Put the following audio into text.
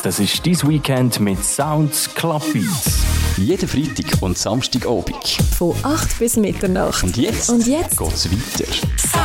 Das ist dein Weekend mit Sounds Club Beats. Jeden Freitag und Samstagabend. Von 8 bis Mitternacht. Und jetzt geht's weiter.